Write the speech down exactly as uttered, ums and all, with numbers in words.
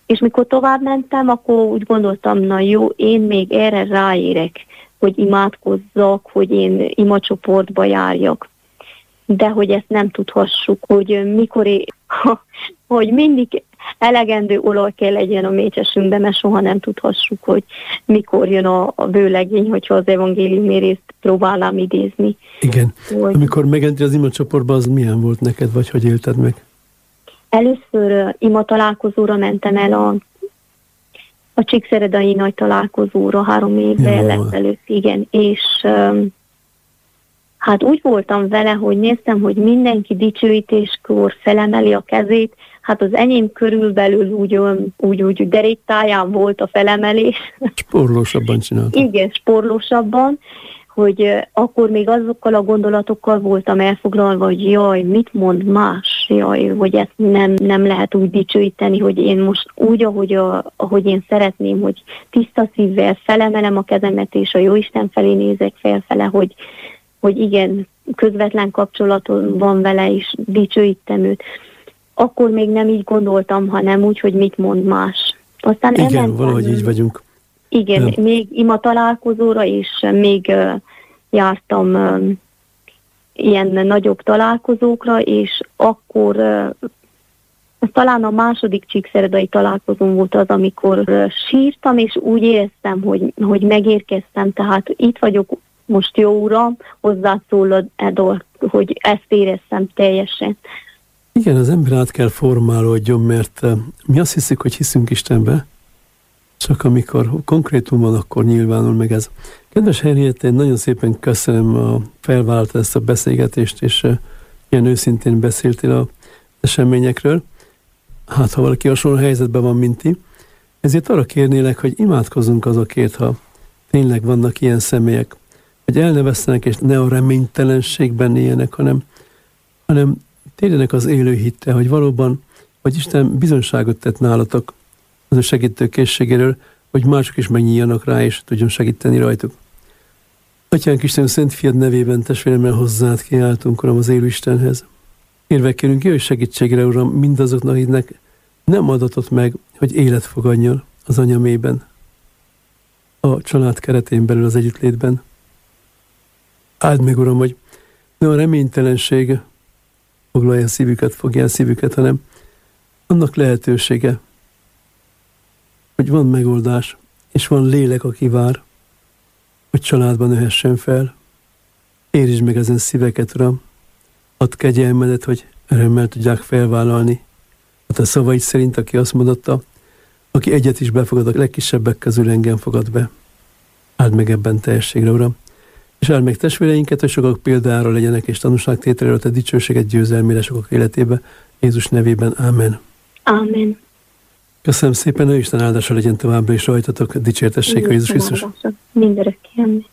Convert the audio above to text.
És mikor tovább mentem, akkor úgy gondoltam, na jó, én még erre ráérek, hogy imádkozzak, hogy én imacsoportba járjak. De hogy ezt nem tudhassuk, hogy mikor, é- hogy mindig elegendő olaj kell legyen a mécsesünkben, mert soha nem tudhassuk, hogy mikor jön a, a vőlegény, hogyha az evangéliumi részt próbálnám idézni. Igen. Hogy... Amikor megentél az imacsoportba, az milyen volt neked, vagy hogy élted meg? Először uh, ima találkozóra mentem el a, a Csíkszeredai nagy találkozóra három évvel ezelőtt, igen, és um, hát úgy voltam vele, hogy néztem, hogy mindenki dicsőítéskor felemeli a kezét, hát az enyém körülbelül úgy, úgy, úgy deréktáján volt a felemelés. Sporlósabban csináltam. Igen, sporlósabban, hogy uh, akkor még azokkal a gondolatokkal voltam elfoglalva, hogy jaj, mit mond más, jaj, hogy ezt nem, nem lehet úgy dicsőíteni, hogy én most úgy, ahogy, a, ahogy én szeretném, hogy tiszta szívvel felemelem a kezemet, és a Jóisten felé nézek felfele, hogy, hogy igen, közvetlen kapcsolatom van vele, és dicsőítem őt. Akkor még nem így gondoltam, hanem úgy, hogy mit mond más. Aztán igen, elmentem, valahogy így vagyunk. Igen, nem. Még ima találkozóra, és még uh, jártam uh, ilyen nagyobb találkozókra, és akkor uh, talán a második csíkszeredai találkozón volt az, amikor uh, sírtam, és úgy éreztem, hogy, hogy megérkeztem, tehát itt vagyok most, jó Uram, hozzászólod, Edor, hogy ezt éreztem teljesen. Igen, az ember át kell formálódjon, mert uh, mi azt hiszük, hogy hiszünk Istenbe, csak amikor konkrétum van, akkor nyilvánul meg ez. Kedves Henriette, én nagyon szépen köszönöm a felvállalta ezt a beszélgetést, és uh, ilyen őszintén beszéltél az eseményekről. Hát, ha valaki hasonló helyzetben van, mint ti, ezért arra kérnélek, hogy imádkozzunk azokért, ha tényleg vannak ilyen személyek, hogy elnevesztenek, és ne a reménytelenségben éljenek, hanem, hanem térjenek az élő hittre, hogy valóban, hogy Isten bizonyságot tett nálatok az ő segítő készségéről, hogy mások is megnyíljanak rá, és tudjon segíteni rajtuk. Atyánk Isten, Szent Fiad nevében testvéremmel hozzád kiáltunk, Uram, az élő Istenhez. Kérve kérünk, jöjj segítségre, Uram, mindazoknak, akiknek nem adatott meg, hogy élet fogadjon az anyamében, a család keretén belül az együttlétben. Áld meg, Uram, hogy ne a reménytelenség foglalja a szívüket, fogja a szívüket, hanem annak lehetősége, hogy van megoldás, és van lélek, aki vár, hogy családban nőhessen fel. Érizd meg ezen szíveket, Uram, add kegyelmedet, hogy örömmel tudják felvállalni. Hát a szavaid szerint, aki azt mondotta, aki egyet is befogad, a legkisebbek közül engem fogad be. Áld meg ebben teljességre, Uram. És áld meg testvéreinket, hogy sokak példára legyenek, és tanúságtételről te dicsőséget győzelmére sokak életébe. Jézus nevében. Ámen. Ámen. Köszönöm szépen, hogy Isten áldása legyen továbbra is rajtatok. Dicsértessék a Jézus Krisztus. Mindörökké.